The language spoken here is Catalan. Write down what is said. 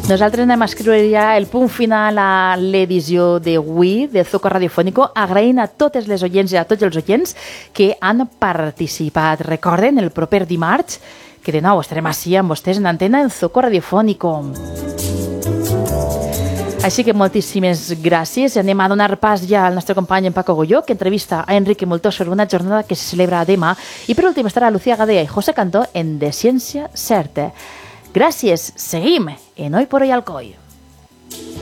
Nosaltres anem a escriure ja el punt final a l'edició d'avui de Zoco Radiofónico, agraint a totes les oients i a tots els oients que han participat. Recorden, el proper dimarts, que de nou estarem així amb vostès en antena en Zoco Radiofónico. Així que moltíssimes gràcies. Anem a donar pas ja al nostre company en Paco Goyó, que entrevista a Enrique Multó sobre una jornada que se celebra demà. I per últim estarà Lucía Gadea i José Cantó en De Ciència Certa. Gràcies. Seguim en Hoy por Hoy Alcoy.